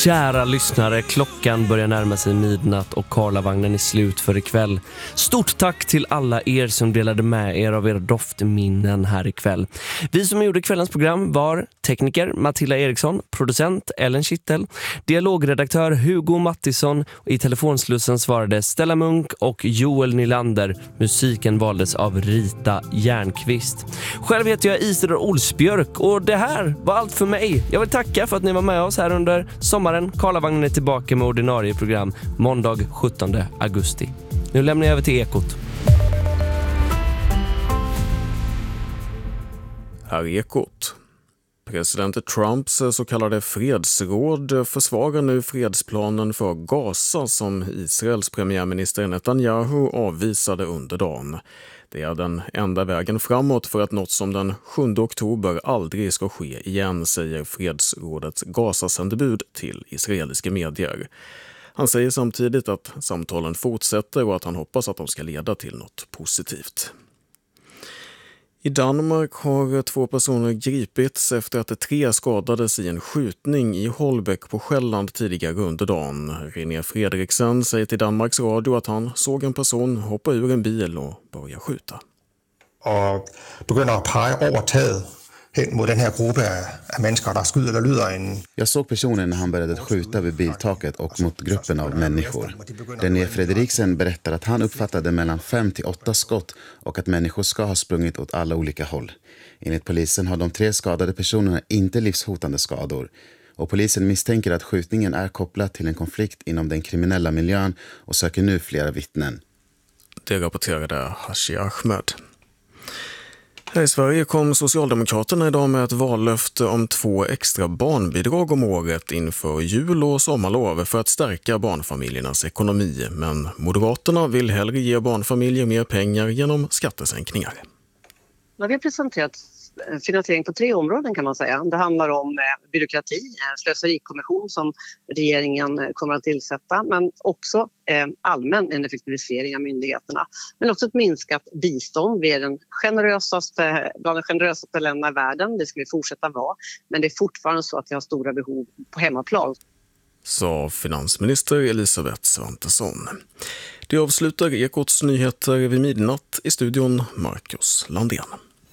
Kära lyssnare, klockan börjar närma sig midnatt och Karlavagnen är slut för ikväll. Stort tack till alla er som delade med er av era doftminnen här ikväll. Vi som gjorde kvällens program var tekniker Matilda Eriksson, producent Ellen Kittel, dialogredaktör Hugo Mattisson och i telefonslussen svarade Stella Munk och Joel Nylander. Musiken valdes av Rita Järnqvist. Själv heter jag Isidor Olsbjörk och det här var allt för mig. Jag vill tacka för att ni var med oss här under sommaren. Karlavagnen är tillbaka med ordinarie program måndag 17 augusti. Nu lämnar jag över till Ekot. Här är Ekot. President Trumps så kallade fredsråd försvarar nu fredsplanen för Gaza som Israels premiärminister Netanyahu avvisade under dagen. Det är den enda vägen framåt för att något som den 7 oktober aldrig ska ske igen, säger fredsrådets Gaza-sändebud till israeliska medier. Han säger samtidigt att samtalen fortsätter och att han hoppas att de ska leda till något positivt. I Danmark har 2 personer gripits efter att 3 skadades i en skjutning i Holbæk på Själland tidigare under dagen. René Fredriksen säger till Danmarks Radio att han såg en person hoppa ur en bil och börja skjuta. Och börjar peka över taget hen mot den här gruppen av människor där skyder eller lyder en... Jag såg personen när han började skjuta vid biltaket och mot gruppen av människor. René Fredriksen berättar att han uppfattade mellan 5 till 8 skott och att människor ska ha sprungit åt alla olika håll. Enligt polisen har de 3 skadade personerna inte livshotande skador. Och polisen misstänker att skjutningen är kopplad till en konflikt inom den kriminella miljön och söker nu flera vittnen. Det rapporterade Hashi Ahmed. Här i Sverige kom Socialdemokraterna idag med ett vallöfte om 2 extra barnbidrag om året inför jul- och sommarlov för att stärka barnfamiljernas ekonomi. Men Moderaterna vill hellre ge barnfamiljer mer pengar genom skattesänkningar. Vi har presenterat finansiering på 3 områden kan man säga. Det handlar om byråkrati, slöserikommission som regeringen kommer att tillsätta, men också allmän effektivisering av myndigheterna. Men också ett minskat bistånd. Vi är bland de generösaste länderna i världen, det ska vi fortsätta vara. Men det är fortfarande så att vi har stora behov på hemmaplan. Sa finansminister Elisabeth Svantesson. Det avslutar Ekots nyheter vid midnatt. I studion Marcus Landén.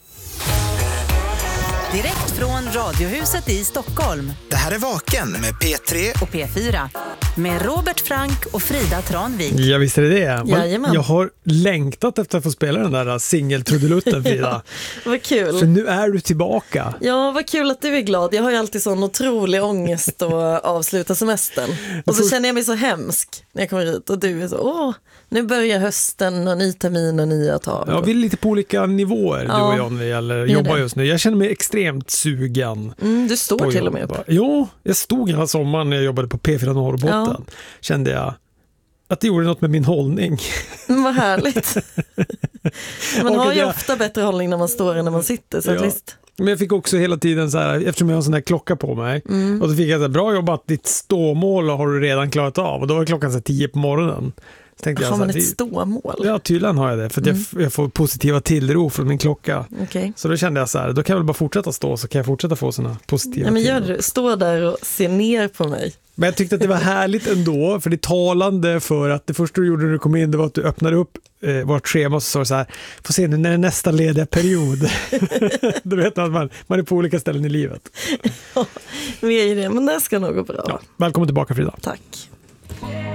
Direkt från Radiohuset i Stockholm. Det här är Vaken med P3 och P4. Med Robert Frank och Frida Tranvik. Ja, visst är det det. Jajamän. Jag har längtat efter att få spela den där singeltrudelutten, Frida. Ja, vad kul. För nu är du tillbaka. Ja, vad kul att du är glad. Jag har ju alltid sån otrolig ångest att avsluta semestern. Och så känner jag mig så hemsk när jag kommer hit. Och du är så, nu börjar hösten och ny termin och nya tag. Ja, vi är lite på olika nivåer, du och jag, när det gäller jobba just nu. Jag känner mig extremt sugen. Du står till och med upp. Jo, jag stod hela sommaren när jag jobbade på P4 Norrbotten. Ja. Kände jag att det gjorde något med min hållning. Vad härligt. Man har ju ofta bättre hållning när man står än när man sitter. Så att visst. Men jag fick också hela tiden så här, eftersom jag har en sån här klocka på mig. Och så fick jag så här, bra jobbat, ditt ståmål har du redan klarat av. Och då var klockan så 10 på morgonen. Har man ett ståmål? Ja, tydligen har jag det. För att jag får positiva tillro från min klocka. Okay. Så då kände jag så här, då kan jag väl bara fortsätta stå, så kan jag fortsätta få såna positiva men tillro. gör du, stå där och se ner på mig. Men jag tyckte att det var härligt ändå, för det talande för att det första du gjorde när du kom in, det var att du öppnade upp vårt schema och så sa du så här, får se nu när det är nästa lediga period. Du vet att man är på olika ställen i livet. Ja, vi är ju det, men det ska nog gå bra. Ja, välkommen tillbaka, Frida. Tack.